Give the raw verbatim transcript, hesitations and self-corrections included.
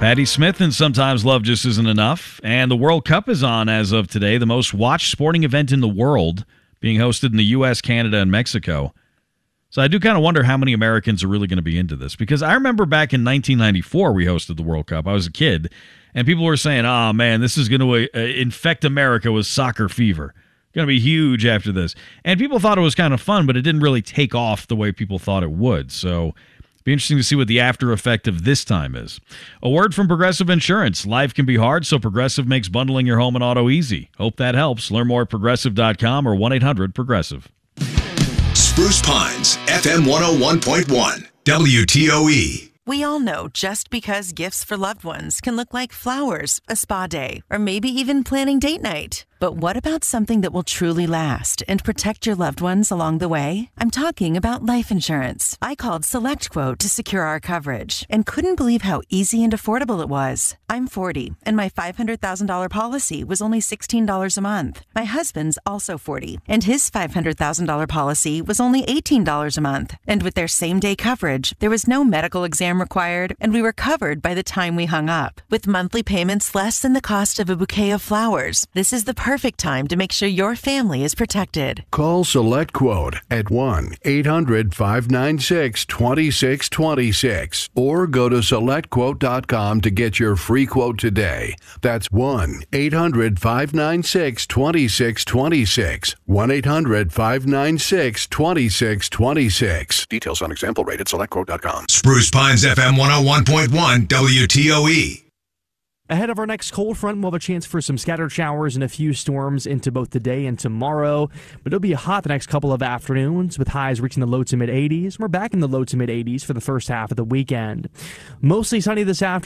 Patti Smith and Sometimes Love Just Isn't Enough. And the World Cup is on as of today, the most watched sporting event in the world, being hosted in the U S, Canada, and Mexico. So I do kind of wonder how many Americans are really going to be into this. Because I remember back in nineteen ninety-four, we hosted the World Cup. I was a kid, and people were saying, oh, man, this is going to uh, infect America with soccer fever. Going to be huge after this. And people thought it was kind of fun, but it didn't really take off the way people thought it would. So be interesting to see what the after effect of this time is. A word from Progressive Insurance. Life can be hard, so Progressive makes bundling your home and auto easy. Hope that helps. Learn more at progressive dot com or one eight hundred progressive. Spruce Pines, F M one oh one point one, W T O E. We all know just because gifts for loved ones can look like flowers, a spa day, or maybe even planning date night. But what about something that will truly last and protect your loved ones along the way? I'm talking about life insurance. I called SelectQuote to secure our coverage and couldn't believe how easy and affordable it was. I'm forty, and my five hundred thousand dollars policy was only sixteen dollars a month. My husband's also forty, and his five hundred thousand dollars policy was only eighteen dollars a month. And with their same-day coverage, there was no medical exam required, and we were covered by the time we hung up. With monthly payments less than the cost of a bouquet of flowers, this is the perfect time to make sure your family is protected. Call SelectQuote at one eight hundred five nine six two six two six or go to select quote dot com to get your free quote today. That's one eight hundred five nine six two six two six. one eight hundred five nine six two six two six. Details on example rate at select quote dot com. Spruce Pines F M one oh one point one, W T O E. Ahead of our next cold front, we'll have a chance for some scattered showers and a few storms into both today and tomorrow. But it'll be hot the next couple of afternoons, with highs reaching the low to mid eighties. We're back in the low to mid eighties for the first half of the weekend. Mostly sunny this afternoon.